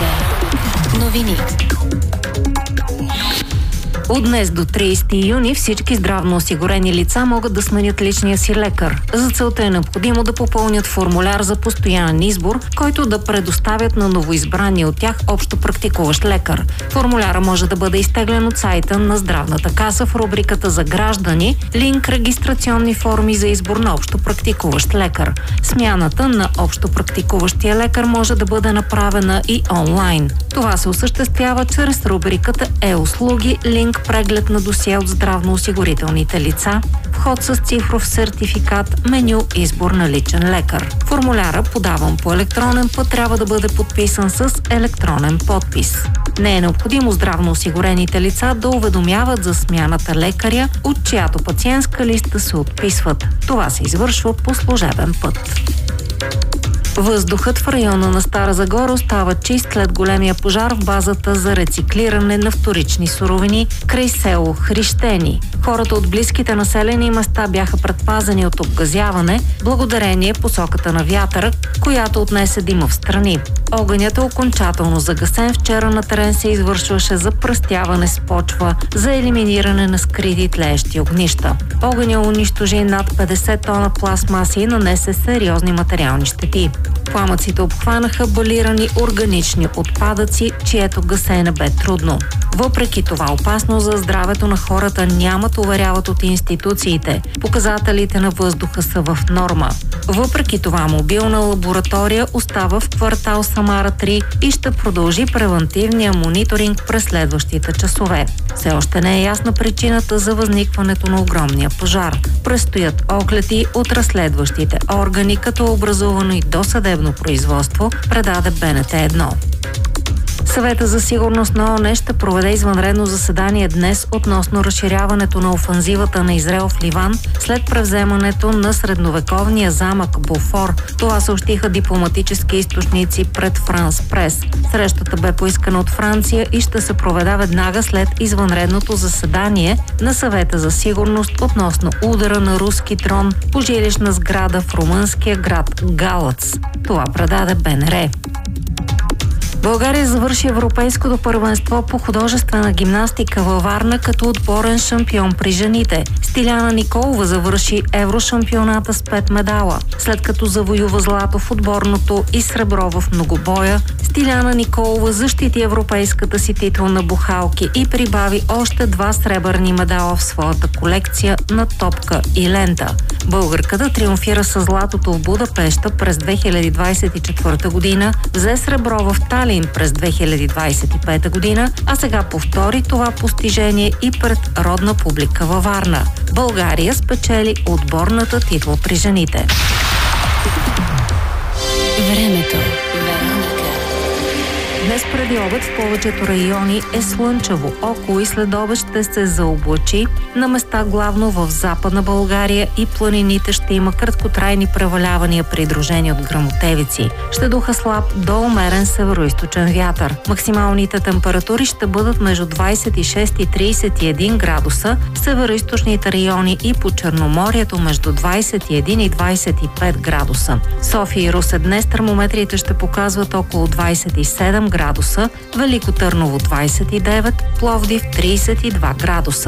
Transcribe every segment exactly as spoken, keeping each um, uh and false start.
Вероника. Новини. От днес до тридесети юни всички здравноосигурени лица могат да сменят личния си лекар. За целта е необходимо да попълнят формуляр за постоянен избор, който да предоставят на новоизбрания от тях общо практикуващ лекар. Формуляра може да бъде изтеглен от сайта на Здравната каса в рубриката за граждани, линк регистрационни форми за избор на общо практикуващ лекар. Смяната на общо практикуващия лекар може да бъде направена и онлайн. Това се осъществява чрез рубриката Е-услуги, линк преглед на досие от здравноосигурителните лица, вход с цифров сертификат, меню избор на личен лекар. Формуляра, подаван по електронен път, трябва да бъде подписан с електронен подпис. Не е необходимо здравноосигурените лица да уведомяват за смяната лекаря, от чиято пациентска листа се отписват. Това се извършва по служебен път. Въздухът в района на Стара Загора остава чист след големия пожар в базата за рециклиране на вторични суровини край село Хрищени. Хората от близките населени места бяха предпазени от обгазяване, благодарение посоката на вятъра, която отнесе дима в страни. Огънят е окончателно загасен. Вчера на терен се извършваше запръстяване с почва за елиминиране на скрити тлеещи огнища. Огъня унищожи над петдесет тона пластмаси и нанесе сериозни материални щети. Пламъците обхванаха балирани органични отпадъци, чието гасене бе трудно. Въпреки това опасно за здравето на хората нямат, уверяват от институциите. Показателите на въздуха са в норма. Въпреки това мобилна лаборатория остава в квартал Самара три и ще продължи превантивния мониторинг през следващите часове. Все още не е ясна причината за възникването на огромния пожар. Предстоят огледи от разследващите органи, като образувано и досъдебно производство, предаде БНТ едно. Съвета за сигурност на ООН ще проведе извънредно заседание днес относно разширяването на офанзивата на Израел в Ливан след превземането на средновековния замък Булфор. Това съобщиха дипломатически източници пред Франс Прес. Срещата бе поискана от Франция и ще се проведе веднага след извънредното заседание на Съвета за сигурност относно удара на руски дрон по жилищна сграда в румънския град Галац. Това предаде БНР. България завърши Европейското първенство по художествена гимнастика във Варна като отборен шампион при жените. Стиляна Николова завърши Еврошампионата с пет медала. След като завоюва злато в отборното и сребро в многобоя, Стиляна Николова защити европейската си титла на бухалки и прибави още два сребърни медала в своята колекция на топка и лента. Българката триумфира с златото в Будапеща през две хиляди двадесет и четвърта година, взе сребро в Талин през две хиляди двадесет и пета година, а сега повтори това постижение и пред родна публика във Варна. България спечели отборната титла при жените. Времето. Днес преди обед в повечето райони е слънчево. Около и след обед ще се заоблачи. На места главно в Западна България и планините ще има краткотрайни превалявания, придружени от гръмотевици. Ще духа слаб до умерен североизточен вятър. Максималните температури ще бъдат между двадесет и шест и тридесет и един градуса, в североизточните райони и по Черноморието между двадесет и един и двадесет и пет градуса. София и Русе днес термометрите ще показват около двадесет и седем градуса, Велико Търново двадесет и девет, Пловдив тридесет и два градуса.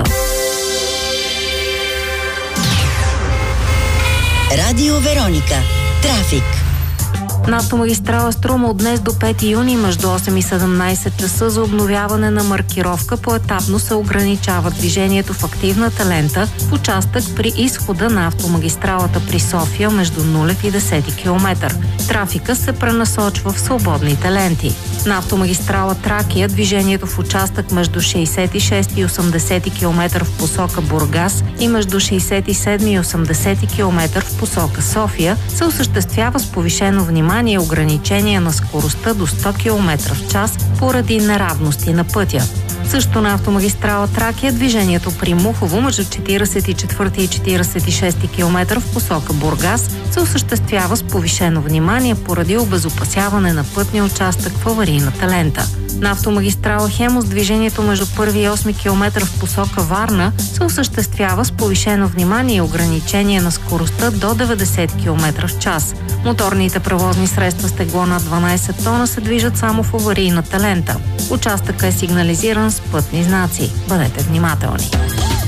Радио Вероника. Трафик. На автомагистрала Струма от днес до пети юни между осем и седемнадесет часа за обновяване на маркировка поетапно се ограничава движението в активната лента в участък при изхода на автомагистралата при София между нулев и десети километър. Трафика се пренасочва в свободните ленти. На автомагистрала Тракия движението в участък между шейсет и шести и осемдесети километър в посока Бургас и между шейсет и седми и осемдесети километър в посока София се осъществява с повишено внимание и ограничение на скоростта до сто километра в час поради неравности на пътя. Също на автомагистрала Тракия движението при Мухово между четиридесет и четвърти и четиридесет и шести километър в посока Бургас се осъществява с повишено внимание поради обезопасяване на пътния участък в аварийната лента. На автомагистрала Хемус движението между първи и осми километър в посока Варна се осъществява с повишено внимание и ограничение на скоростта до деветдесет километра в час. Моторните превозни средства с тегло над дванадесет тона се движат само в аварийната лента. Участъкът е сигнализиран с пътни знаци. Бъдете внимателни.